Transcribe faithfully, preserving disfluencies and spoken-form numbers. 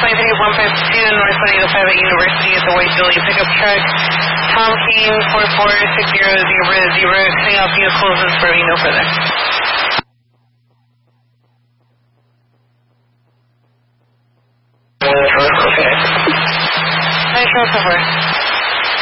twenty-three one five two, North one eight oh five at University at the white building pickup truck. Tom Kane, four four six zero zero zero, cutting off vehicles and swerving no further. Okay. Nice road so far.